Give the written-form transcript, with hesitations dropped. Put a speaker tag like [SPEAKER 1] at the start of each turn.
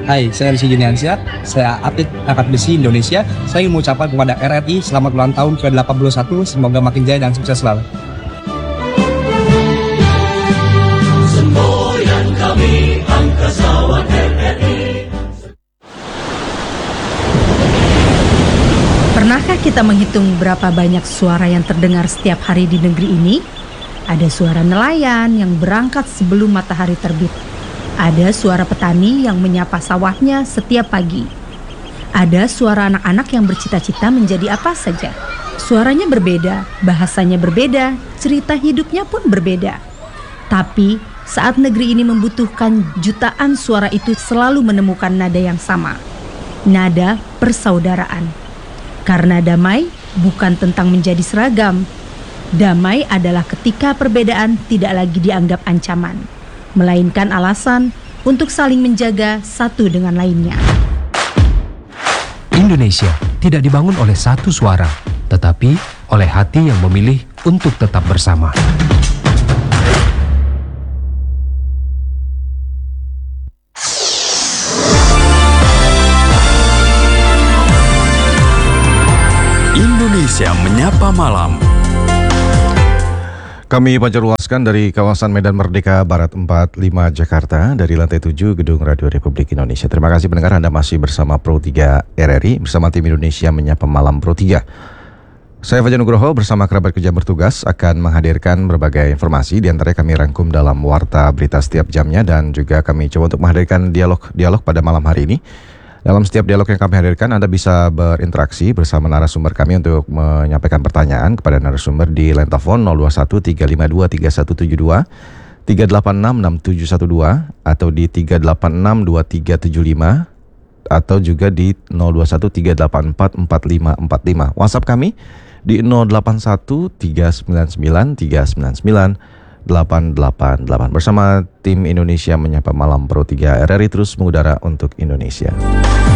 [SPEAKER 1] Hai, saya Rizky Juniansyah, saya atlet angkat besi Indonesia. Saya ingin mengucapkan kepada RRI selamat ulang tahun ke-81, semoga makin jaya dan sukses selalu.
[SPEAKER 2] Semboyan kami angkasawan RRI.
[SPEAKER 3] Pernahkah kita menghitung berapa banyak suara yang terdengar setiap hari di negeri ini? Ada suara nelayan yang berangkat sebelum matahari terbit. Ada suara petani yang menyapa sawahnya setiap pagi. Ada suara anak-anak yang bercita-cita menjadi apa saja. Suaranya berbeda, bahasanya berbeda, cerita hidupnya pun berbeda. Tapi saat negeri ini membutuhkan jutaan suara itu selalu menemukan nada yang sama. Nada persaudaraan. Karena damai bukan tentang menjadi seragam. Damai adalah ketika perbedaan tidak lagi dianggap ancaman, melainkan alasan untuk saling menjaga satu dengan lainnya.
[SPEAKER 4] Indonesia tidak dibangun oleh satu suara, tetapi oleh hati yang memilih untuk tetap bersama.
[SPEAKER 5] Indonesia Menyapa Malam.
[SPEAKER 6] Kami pancarluaskan dari kawasan Medan Merdeka Barat 45 Jakarta dari lantai 7 Gedung Radio Republik Indonesia. Terima kasih pendengar, Anda masih bersama Pro 3 RRI bersama tim Indonesia Menyapa Malam Pro 3. Saya Fajar Nugroho bersama kerabat kerja bertugas akan menghadirkan berbagai informasi, di antaranya kami rangkum dalam warta berita setiap jamnya, dan juga kami coba untuk menghadirkan dialog pada malam hari ini. Dalam setiap dialog yang kami hadirkan, Anda bisa berinteraksi bersama narasumber kami untuk menyampaikan pertanyaan kepada narasumber di line telepon 021 352 3172, 386 6712, atau di 386 2375, atau juga di 021 384 4545. WhatsApp kami di 081 399 399 888. Bersama tim Indonesia Menyapa Malam Pro 3 RRI terus mengudara untuk Indonesia.